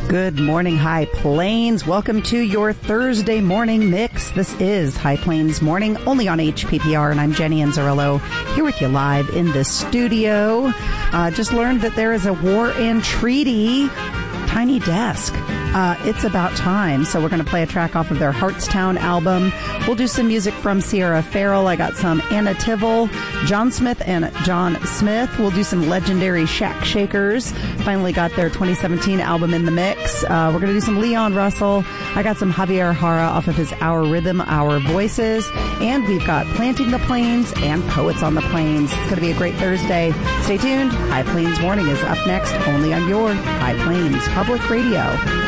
Good morning, High Plains. Welcome to your Thursday morning mix. This is High Plains Morning, only on HPPR, and I'm Jenny Anzarillo, here with you live in the studio. Just learned that there is a War and Treaty Tiny Desk. It's about time, so we're going to play a track off of their Heartstown album. We'll do some music from Sierra Farrell. I got some Anna Tivel, John Smith, and John Smith. We'll do some legendary Shack Shakers. Finally got their 2017 album in the mix. We're going to do some Leon Russell. I got some Javier Jara off of his Our Rhythm, Our Voices. And we've got Planting the Plains and Poets on the Plains. It's going to be a great Thursday. Stay tuned. High Plains Morning is up next, only on your High Plains Public Radio.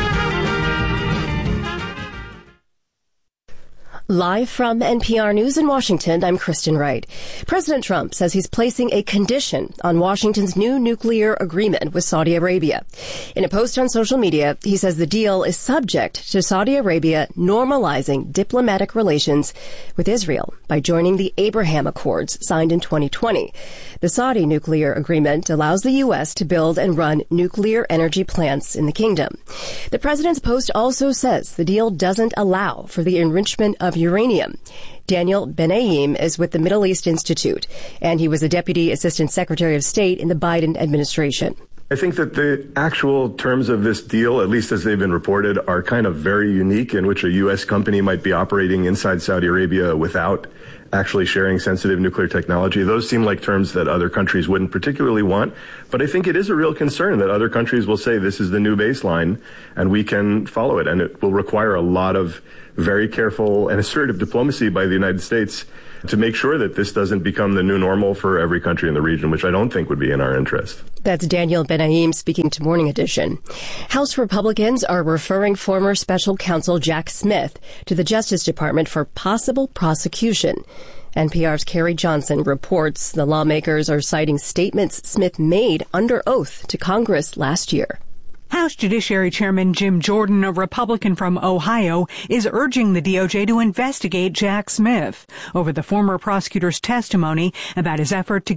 Live from NPR News in Washington, I'm Kristen Wright. President Trump says he's placing a condition on Washington's new nuclear agreement with Saudi Arabia. In a post on social media, he says the deal is subject to Saudi Arabia normalizing diplomatic relations with Israel by joining the Abraham Accords signed in 2020. The Saudi nuclear agreement allows the U.S. to build and run nuclear energy plants in the kingdom. The president's post also says the deal doesn't allow for the enrichment of uranium. Daniel Benaim is with the Middle East Institute, and he was a Deputy Assistant Secretary of State in the Biden administration. I think that the actual terms of this deal, at least as they've been reported, are kind of very unique, in which a U.S. company might be operating inside Saudi Arabia without actually sharing sensitive nuclear technology. Those seem like terms that other countries wouldn't particularly want. But I think it is a real concern that other countries will say this is the new baseline and we can follow it. And it will require a lot of very careful and assertive diplomacy by the United States to make sure that this doesn't become the new normal for every country in the region, which I don't think would be in our interest. That's Daniel Benaim speaking to Morning Edition. House Republicans are referring former special counsel Jack Smith to the Justice Department for possible prosecution. NPR's Carrie Johnson reports the lawmakers are citing statements Smith made under oath to Congress last year. House Judiciary Chairman Jim Jordan, a Republican from Ohio, is urging the DOJ to investigate Jack Smith over the former prosecutor's testimony about his effort to